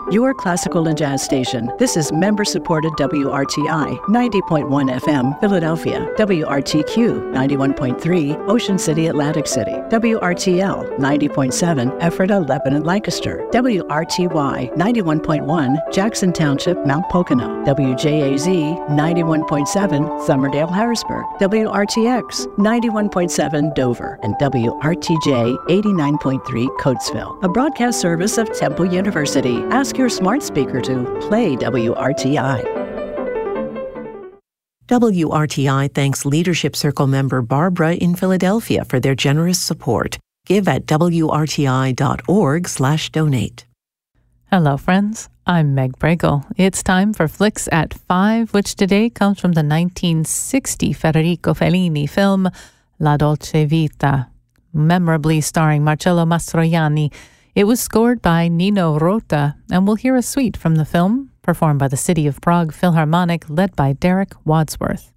your classical and jazz station. This is member-supported WRTI 90.1 FM, Philadelphia, WRTQ 91.3, Ocean City, Atlantic City, WRTL 90.7, Ephrata, Lebanon, Lancaster, WRTY 91.1, Jackson Township, Mount Pocono, WJAZ 91.7, Summerdale, Harrisburg, WRTX 91.7, Dover, and WRTJ 89.3, Coatesville, a broadcast service of Temple University. Ask your smart speaker to play WRTI. WRTI thanks Leadership Circle member Barbara in Philadelphia for their generous support. Give at wrti.org/donate. Hello, friends. I'm Meg Bregel. It's time for Flicks at 5, which today comes from the 1960 Federico Fellini film La Dolce Vita, memorably starring Marcello Mastroianni. It was scored by Nino Rota, and we'll hear a suite from the film, performed by the City of Prague Philharmonic, led by Derek Wadsworth.